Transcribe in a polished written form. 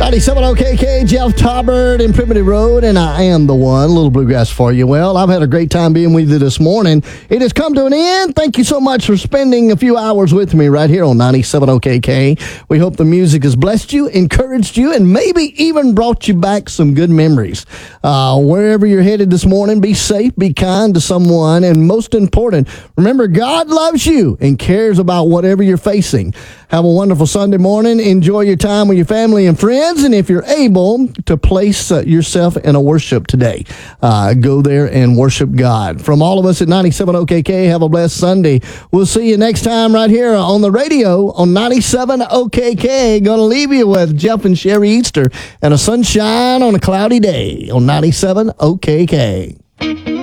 97 OKK, Jeff Tarbert in Primitive Road, and I am the one, Little Bluegrass for you. Well, I've had a great time being with you this morning. It has come to an end. Thank you so much for spending a few hours with me right here on 97 OKK. We hope the music has blessed you, encouraged you, and maybe even brought you back some good memories. Wherever you're headed this morning, be safe, be kind to someone, and most important, remember God loves you and cares about whatever you're facing. Have a wonderful Sunday morning. Enjoy your time with your family and friends. And if you're able to place yourself in a worship today, go there and worship God. From all of us at 97 OKK, have a blessed Sunday. We'll see you next time right here on the radio on 97 OKK. Going to leave you with Jeff and Sherry Easter and a sunshine on a cloudy day on 97 OKK.